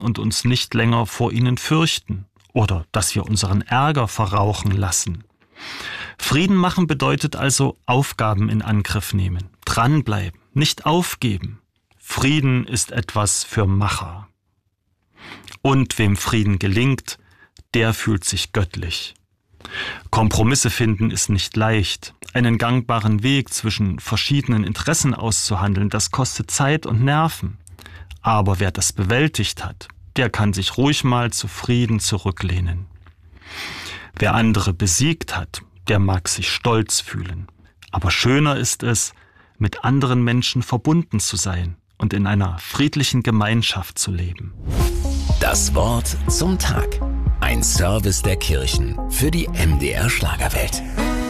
und uns nicht länger vor ihnen fürchten oder dass wir unseren Ärger verrauchen lassen. Frieden machen bedeutet also Aufgaben in Angriff nehmen, dranbleiben, nicht aufgeben. Frieden ist etwas für Macher. Und wem Frieden gelingt, der fühlt sich göttlich. Kompromisse finden ist nicht leicht. Einen gangbaren Weg zwischen verschiedenen Interessen auszuhandeln, das kostet Zeit und Nerven. Aber wer das bewältigt hat, der kann sich ruhig mal zufrieden zurücklehnen. Wer andere besiegt hat, der mag sich stolz fühlen. Aber schöner ist es, mit anderen Menschen verbunden zu sein und in einer friedlichen Gemeinschaft zu leben. Das Wort zum Tag. Ein Service der Kirchen für die MDR Schlagerwelt.